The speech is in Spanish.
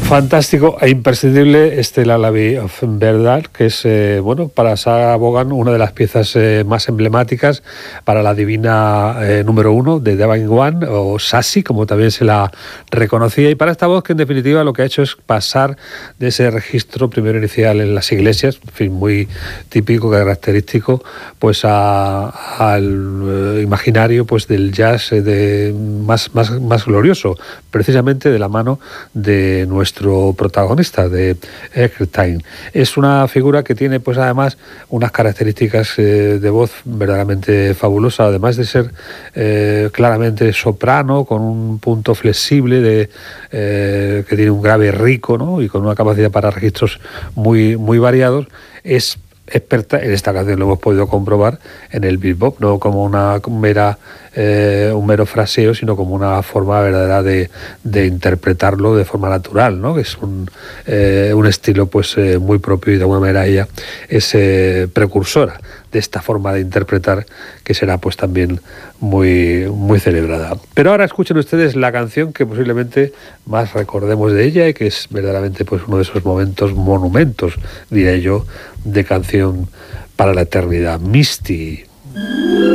Fantástico e imprescindible este Lullaby of Verdad, que es, para Sarah Vaughan, una de las piezas más emblemáticas para la divina número 1 de Divine One, o Sassy, como también se la reconocía, y para esta voz que en definitiva lo que ha hecho es pasar de ese registro primero inicial en las iglesias, en fin, muy típico, característico, pues al imaginario pues del jazz más glorioso, precisamente de la mano de nuestro protagonista, de Eckstein. Es una figura que tiene pues además unas características de voz verdaderamente fabulosas, además de ser claramente soprano, con un punto flexible que tiene un grave rico, ¿no? Y con una capacidad para registros muy variados. Es experta en esta canción, lo hemos podido comprobar en el bebop, no como un mero fraseo, sino como una forma verdadera de interpretarlo de forma natural, ¿no? Que es un estilo pues muy propio, y de alguna manera ella es precursora de esta forma de interpretar, que será pues también muy celebrada. Pero ahora escuchen ustedes la canción que posiblemente más recordemos de ella, y que es verdaderamente pues uno de esos monumentos, diré yo, de canción para la eternidad, Misty.